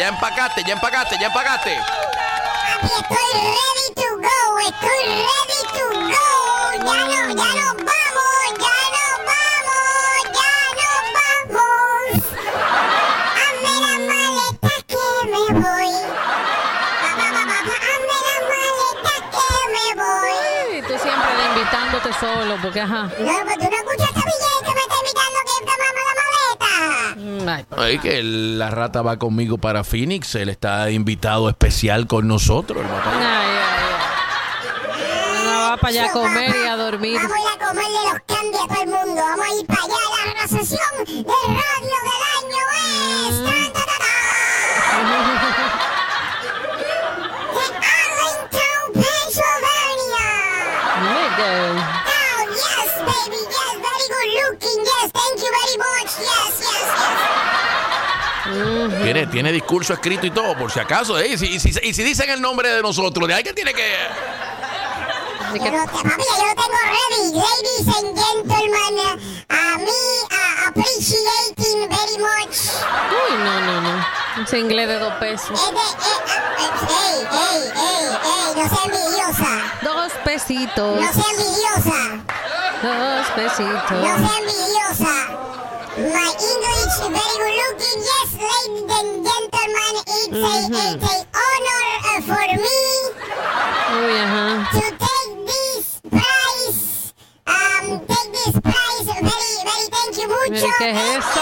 ya empacaste. Papi, estoy ready to go. Ya nos vamos. Hazme la maleta que me voy. Sí, tú siempre invitándote solo, porque ajá. No, pues tú no escuchas a DJ que me está invitando que tomamos la maleta. Ay, que la rata va conmigo para Phoenix. Él está invitado especial con nosotros. Ay. No va para allá a comer y a dormir. Vamos a ir a comerle los candies a todo el mundo. Vamos a ir para allá a la recesión de radio del año es. Arlington, Pennsylvania. Oh, yes, baby. Yes, very good looking. Yes, thank you very much. Yes. Tiene discurso escrito y todo, por si acaso. Y si dicen el nombre de nosotros, de ahí que tiene que... Papi, yo lo tengo ready. Ladies and gentlemen, appreciating very much. Uy, no. Ese inglés de $2. Ey, no sea envidiosa. $2 pesitos. No sea envidiosa. $2 pesitos. No sea envidiosa. My English very good looking. Yes, ladies and gentlemen, it's a honor for me Uy, ajá. to take this prize. Very thank you mucho. Mira, ¿qué es eso?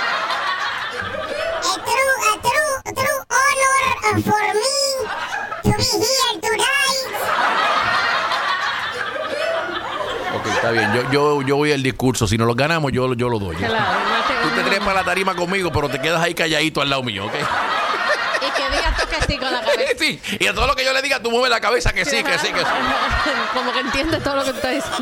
A true honor for me to be here tonight. Ok, está bien. Yo voy al discurso. Si nos lo ganamos, yo lo doy. Claro, Tú te trepas la tarima conmigo, pero te quedas ahí calladito al lado mío, ¿ok? Y que digas tú que sí con la cabeza. Sí, y a todo lo que yo le diga, tú mueves la cabeza que sí. Como que entiendes todo lo que tú estás diciendo.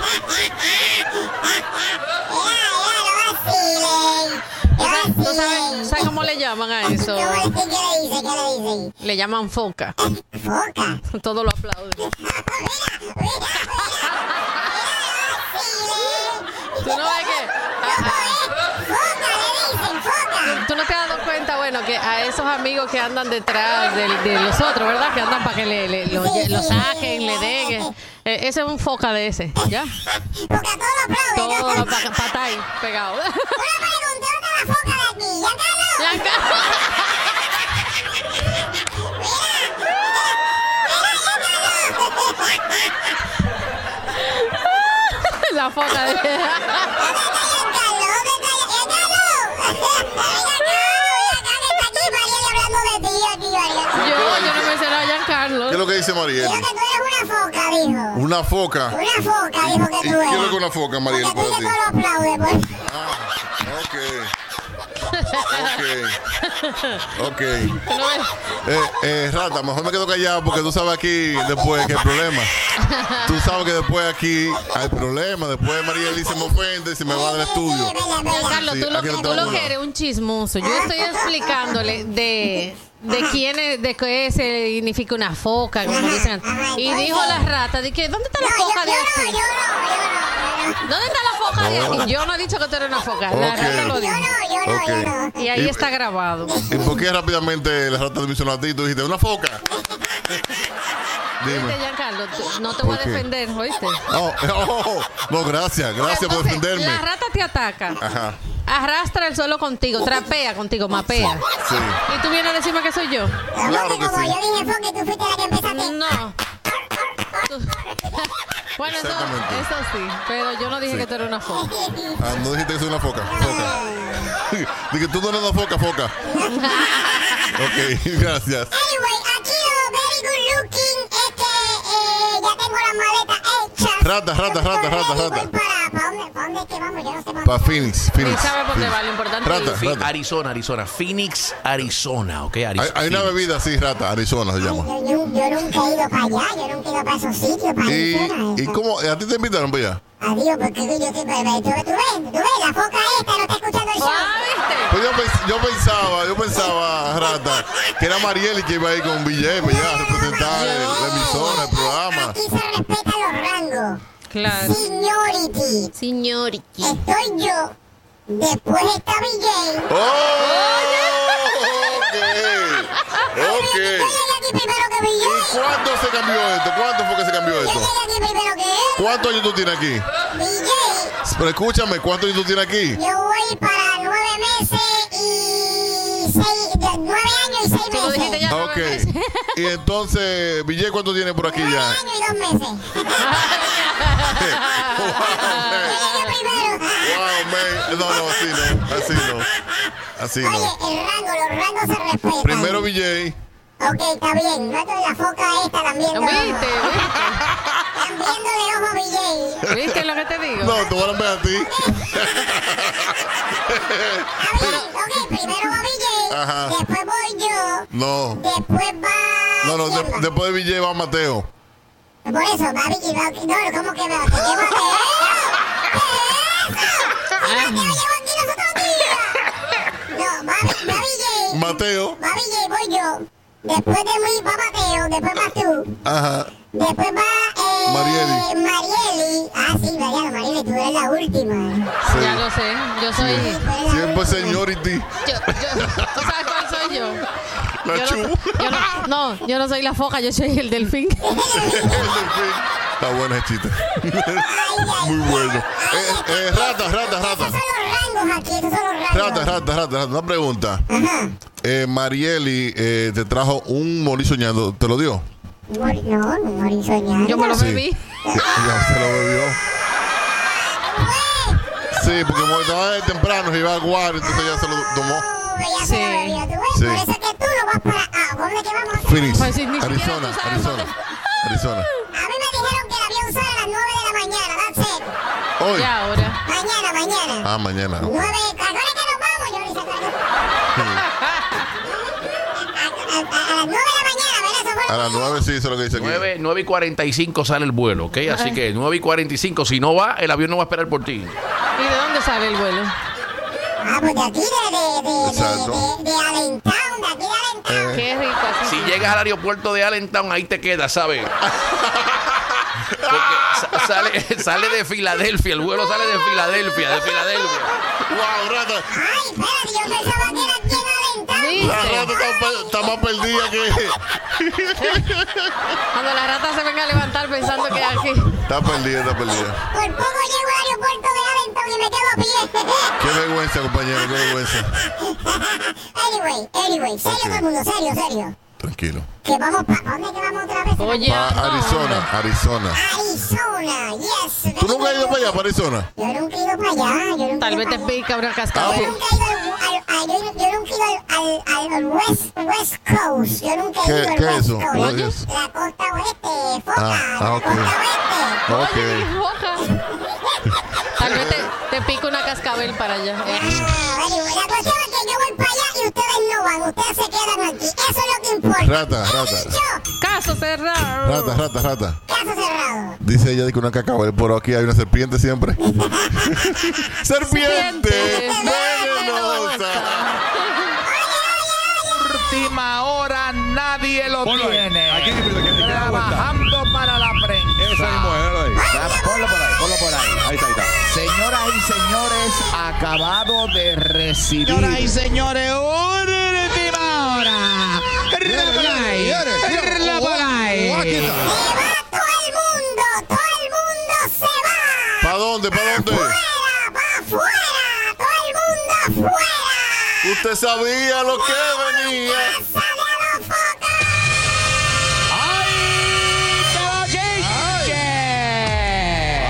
¿Tú sabes cómo le llaman a eso? ¿Qué le dicen? Le llaman foca. Foca. Todo lo aplauden. ¿Tú no ves que? ¿Tú no te has dado cuenta, bueno, que a esos amigos que andan detrás de los otros, ¿verdad? Que andan para que lo saquen, le den. Ese es un foca de ese, ¿ya? Porque a todos lo aplauden. Todo para estar ahí, pegado. Una pregunta, ¿dónde está la foca de aquí? La foca de... Yo no mencionaba a Giancarlo. ¿Qué es lo que dice Mariel? Dijo que tú eres una foca, dijo. Una foca. Una foca, dijo que ¿Y tú eres. qué es lo que una foca, Mariel, Porque para tú ti? que todo lo aplaude, pues. Ok. Rata, mejor me quedo callado porque tú sabes aquí después que hay problema. Tú sabes que después aquí hay problema. Después Mariel dice me ofende y se me va del estudio. Carlos, Sí, tú aquí no lo estamos. que eres un chismoso. Yo estoy explicándole de quién es, de qué significa una foca, como dicen. Y dijo la rata, de que, ¿dónde está la foca de aquí? ¿Dónde está la foca de aquí? Yo no he dicho que tú eres una foca. La rata lo dijo. Y ahí está grabado. ¿Y por qué rápidamente la rata te mencionó a ti y tú dijiste una foca? Dime. ¿Viste, Giancarlo? No te voy a ¿Por qué? defender, ¿oíste? No, gracias por Entonces, defenderme. la rata te ataca. Ajá. Arrastra el suelo contigo, trapea contigo, mapea. Sí. ¿Y tú vienes a decirme que soy yo? Claro que Como sí. yo dije, foca, tú fuiste la que empezaste. No. Bueno, eso sí, pero yo no dije que tú eres una foca. No dijiste que soy una foca. Dije, tú no eres una foca. Ok, gracias. Anyway, aquí very good looking. Ya tengo la maleta hecha. Rata. ¿Para dónde es que vamos? Yo no sé para Para Phoenix. ¿Y sabe por qué va? Lo importante Rata, es... rata. Arizona. Phoenix, Arizona, ¿ok? Arizona. Hay una bebida así, rata, Arizona se llama. Yo nunca he ido para allá, yo nunca he ido para esos sitios, para Arizona. ¿Y cómo? ¿A ti te invitaron para allá? Adiós, porque yo estoy, tú ves, la foca esta no está escuchando el show. ¿Viste? Pues yo pensaba, rata, que era Mariel y que iba a ir con BJ para allá a representar la emisora, el programa. Aquí se respetan los rangos. Claro. Seniority. Estoy yo, después está BJ. ¡Oh! Ok. ¿Cuándo se cambió esto? ¿Cuándo fue que se cambió Yo esto? llegué aquí primero que él. ¿Cuántos años tú tienes aquí? DJ, Pero escúchame, ¿cuántos años tú tienes aquí? yo voy para 9 meses y 9 años y 6 Tú lo dijiste meses. ya. Ok. Y entonces, Villay, ¿cuánto tienes por aquí 9 ya? años y 2 meses. Yo llegué primero. Wow, man. No, así no. Así Oye, no. los rangos se respetan. Primero Villay. Ok, está bien. Rato de la foca esta también. ¿Viste? También de ojo a BJ. ¿Viste lo que te digo? No, te voy a ver a ti. Está bien. Ok, primero va BJ. Ajá. Después voy yo. No. Después va. No, ¿quién más? después de Villay va Mateo. Por eso, va BJ. No, ¿cómo que va? ¿Qué Mateo? ¿Qué es eso? Mateo llegó aquí los otros días. No, va BJ. Mateo. Va BJ, voy yo. Después de mí va Mateo. Después vas tú. Ajá. Después va Marieli. Marieli. Ah, sí, Marieli, tú eres la última. Sí. Ya lo sé. Yo soy. Tú eres la Siempre última. señority. ¿Tú sabes cuál soy yo? La Yo chu. yo no soy la foca, yo soy el delfín. Está bueno ese chiste. Muy bueno. Rata. Esos son los rangos aquí, esos son los rangos. Rata. Una pregunta. Ajá. Marieli te trajo un morí soñando. ¿Te lo dio? No, morí soñando. Yo me lo Sí. bebí. Ya se lo bebió. Sí, porque como estaba temprano, se iba a aguar, entonces ya se lo tomó. Ya Sí. se lo bebió, ¿tú ves? Sí. Por eso es que tú no vas para... ¿dónde que vamos? Phoenix, Pues si ni siquiera Arizona, tú sabes Arizona. A mí me dijeron que el avión sale a las 9 de la mañana, that's it. Hoy. Y ahora. Mañana. Ah, mañana. 9, ¿a qué hora que nos vamos, yo Lisa? A las 9 de la mañana, ¿verdad? Eso fue A las 9 sí, eso es lo que dice aquí. 9 y 45 sale el vuelo, ¿ok? Así que 9 y 45, si no va, el avión no va a esperar por ti. ¿Y de dónde sale el vuelo? Ah, pues de aquí, Exacto. de Allentown, de aquí de Allentown. Qué rico. Así. Si llegas al aeropuerto de Allentown, ahí te quedas, ¿sabes? Porque sale de Filadelfia, el vuelo sale de Filadelfia. Wow, Rata. Ay, espérate, yo pensaba que era aquí en Allentown. La ¿Viste? Rata está más perdida que... Cuando la rata se venga a levantar pensando que aquí. Está perdida. Por poco llego al aeropuerto de Allentown y me quedo a pie. Qué vergüenza, compañero, qué vergüenza. Anyway, serio todo el mundo, serio. Tranquilo. Que vamos para... ¿Dónde que vamos otra vez? Oye, Para no, Arizona. Arizona, yes. ¿Tú nunca has ido para allá, para Arizona? Yo nunca he ido para allá. Tal vez te pica una Yo cascabel. nunca he ido al West Coast. Yo nunca he ido al ¿Qué es West eso? Coast. ¿Qué es eso? La costa oeste, foca. Ok. La costa oeste. Oye, boca. Tal vez te pica una cascabel para allá. Anyway, la cuestión es que yo voy para allá y ustedes no van. Ustedes se quedan aquí. Eso es lo que importa. Rata. He dicho, Caso cerrado. Rata. caso cerrado. Dice ella de que una cacabel, pero aquí hay una serpiente siempre. ¡Serpiente venenosa! Última hora, nadie lo Ponlo ahí. tiene. Aquí, que Trabajando para la prensa. Esa mismo, déjalo ahí. Ponlo por ahí. Ahí está. Señoras y señores, acabado de recibir. Señoras y señores, última hora. Aquí está. Se va todo el mundo se va. ¿Para dónde? Fuera, va afuera. Todo el mundo afuera. Usted sabía lo que venía. Ya